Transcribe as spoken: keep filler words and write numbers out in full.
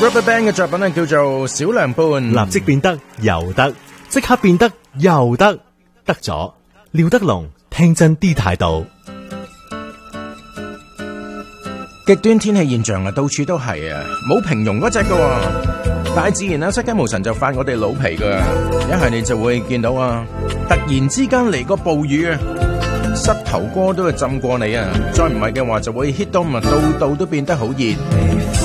RubberBand 嘅作品咧叫做《小涼拌》， 立即變得又得，即刻變得又得，得咗廖德龍聽真啲態度。 極端天氣現象啊，到處都係啊，冇平庸嗰隻噶。大自然啊，失驚無神就發我哋老皮噶，一係你就會見到啊，突然之間嚟個暴雨啊，膝頭哥都會浸過你啊，再唔係嘅話就會 hit 到咪，度度都變得好熱。